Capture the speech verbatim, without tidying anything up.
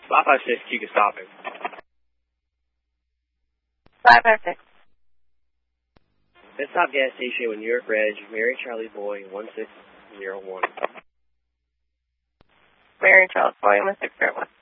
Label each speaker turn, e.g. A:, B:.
A: five five six, you can stop him.
B: five five six.
A: Pit stop gas station with New York Reg, Mary Charlie Boy, one six zero one.
B: Mary Charlie Boy, one six zero one.